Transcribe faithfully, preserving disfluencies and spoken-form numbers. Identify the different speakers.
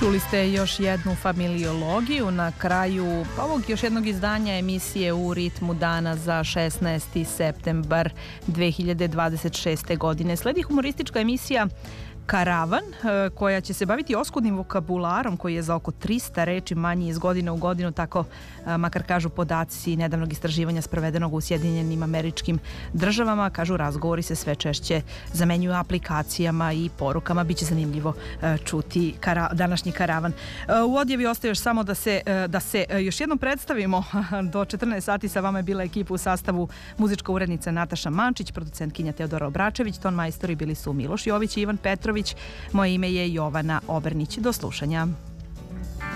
Speaker 1: Čuli ste još jednu familiologiju na kraju ovog još jednog izdanja emisije U ritmu dana za šesnaesti septembar dve hiljade dvadeset šeste. godine. Sledi humoristička emisija Karavan, koja će se baviti oskudnim vokabularom koji je za oko trista reči manji iz godine u godinu, tako makar kažu podaci nedavnog istraživanja sprovedenog u Sjedinjenim Američkim Državama. Kažu, razgovori se sve češće zamenjuju aplikacijama i porukama. Biće zanimljivo čuti kara, današnji Karavan. U odjevi ostaje još samo da se, da se još jednom predstavimo. Do četrnaest sati sa vama je bila ekipa u sastavu muzička urednica Nataša Mančić, producentkinja Teodora Obračević, ton majstori bili su Miloš Jović i Ivan Petrović. Moje ime je Jovana Obernić. Do slušanja.